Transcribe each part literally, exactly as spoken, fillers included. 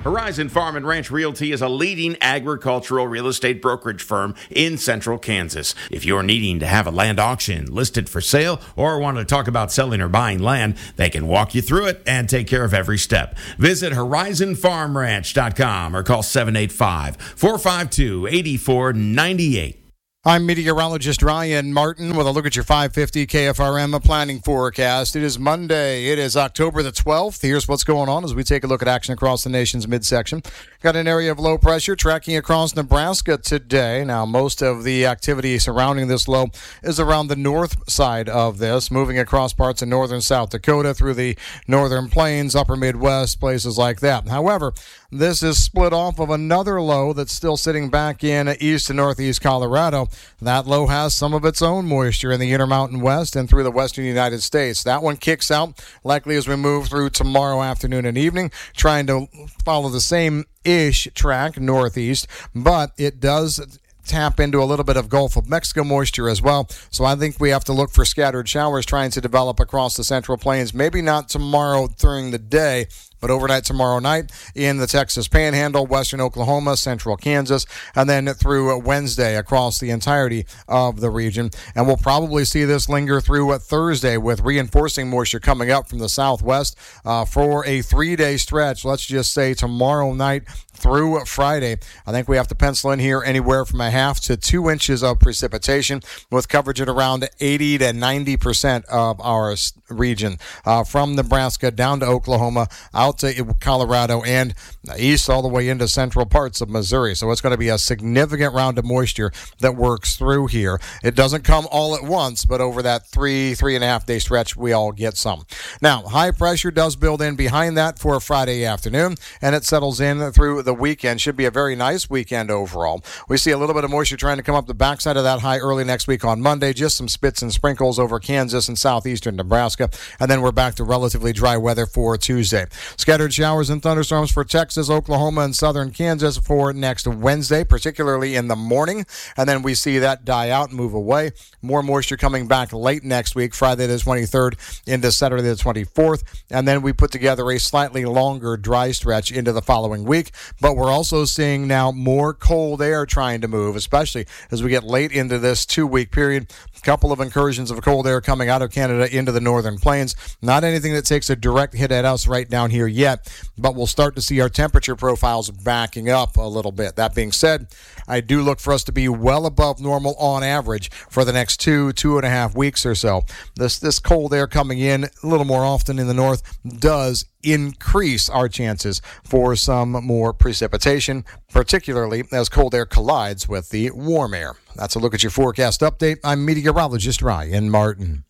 Horizon Farm and Ranch Realty is a leading agricultural real estate brokerage firm in central Kansas. If you're needing to have a land auction listed for sale or want to talk about selling or buying land, they can walk you through it and take care of every step. Visit horizon farm ranch dot com or call seven eight five, four five two, eight four nine eight. I'm meteorologist Ryan Martin with a look at your five fifty K F R M planning forecast. It is Monday. It is October the twelfth. Here's what's going on as we take a look at action across the nation's midsection. Got an area of low pressure tracking across Nebraska today. Now, most of the activity surrounding this low is around the north side of this, moving across parts of northern South Dakota through the northern plains, upper Midwest, places like that. However, this is split off of another low that's still sitting back in east and northeast Colorado. That low has some of its own moisture in the Intermountain West and through the western United States. That one kicks out likely as we move through tomorrow afternoon and evening, trying to follow the same-ish track northeast, but it does tap into a little bit of Gulf of Mexico moisture as well. So I think we have to look for scattered showers trying to develop across the Central Plains. Maybe not tomorrow during the day, but overnight tomorrow night in the Texas Panhandle, western Oklahoma, central Kansas, and then through Wednesday across the entirety of the region. And we'll probably see this linger through Thursday with reinforcing moisture coming up from the southwest uh, for a three-day stretch. Let's just say tomorrow night through Friday. I think we have to pencil in here anywhere from a half to two inches of precipitation with coverage at around eighty to ninety percent of our region, uh, from Nebraska down to Oklahoma, out to Colorado, and east all the way into central parts of Missouri. So it's going to be a significant round of moisture that works through here. It doesn't come all at once, but over that three, three and a half day stretch, we all get some. Now, high pressure does build in behind that for Friday afternoon, and it settles in through the weekend. Should be a very nice weekend overall. We see a little bit of moisture trying to come up the backside of that high early next week on Monday, just some spits and sprinkles over Kansas and southeastern Nebraska, and then we're back to relatively dry weather for Tuesday. Scattered showers and thunderstorms for Texas, Oklahoma, and southern Kansas for next Wednesday, particularly in the morning, and then we see that die out and move away. More moisture coming back late next week, Friday the twenty-third into Saturday the twenty-fourth, and then we put together a slightly longer dry stretch into the following week. But we're also seeing now more cold air trying to move, especially as we get late into this two-week period. A couple of incursions of cold air coming out of Canada into the northern plains. Not anything that takes a direct hit at us right down here yet, but we'll start to see our temperature profiles backing up a little bit. That being said, I do look for us to be well above normal on average for the next two, two and a half weeks or so. This, this cold air coming in a little more often in the north does increase our chances for some more precipitation, particularly as cold air collides with the warm air. That's a look at your forecast update. I'm meteorologist Ryan Martin.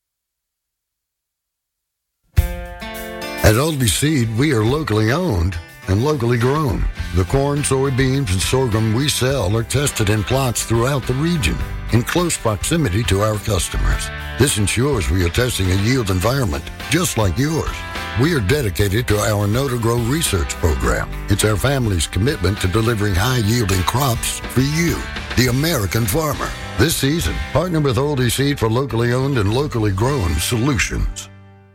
At Aldi Seed, we are locally owned and locally grown. The corn, soybeans, and sorghum we sell are tested in plots throughout the region in close proximity to our customers. This ensures we are testing a yield environment just like yours. We are dedicated to our Know to Grow research program. It's our family's commitment to delivering high-yielding crops for you, the American farmer. This season, partner with Aldi Seed for locally owned and locally grown solutions.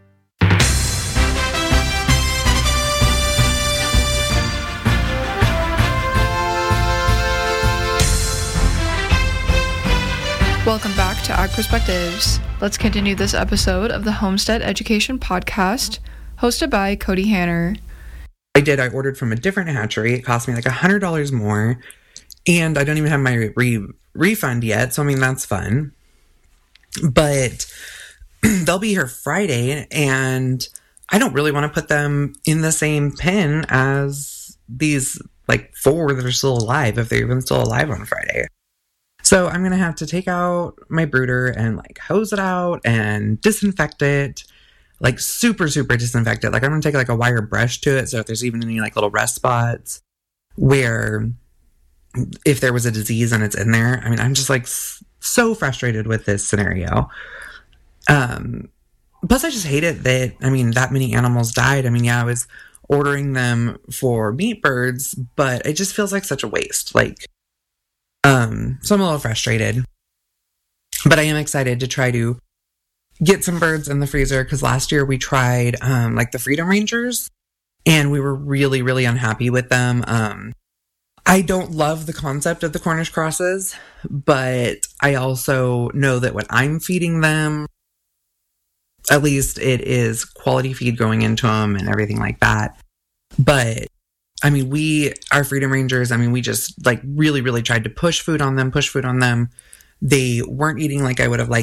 Welcome back to Ag Perspectives. Let's continue this episode of the Homestead Education Podcast, hosted by Cody Hanner. I did. I ordered from a different hatchery. It cost me like one hundred dollars more, and I don't even have my re- refund yet, so I mean, that's fun. But they'll be here Friday, and I don't really want to put them in the same pen as these, like, four that are still alive, if they're even still alive on Friday. So I'm going to have to take out my brooder and like hose it out and disinfect it, like super, super disinfect it. Like I'm going to take like a wire brush to it. So if there's even any like little rust spots where if there was a disease and it's in there, I mean, I'm just like so frustrated with this scenario. Um, plus I just hate it that, I mean, that many animals died. I mean, yeah, I was ordering them for meat birds, but it just feels like such a waste. Like, Um, so I'm a little frustrated, but I am excited to try to get some birds in the freezer because last year we tried um, like the Freedom Rangers and we were really, really unhappy with them. Um, I don't love the concept of the Cornish crosses, but I also know that what I'm feeding them, at least it is quality feed going into them and everything like that. But I mean, we, our Freedom Rangers, I mean, we just like really, really tried to push food on them, push food on them. They weren't eating like I would have liked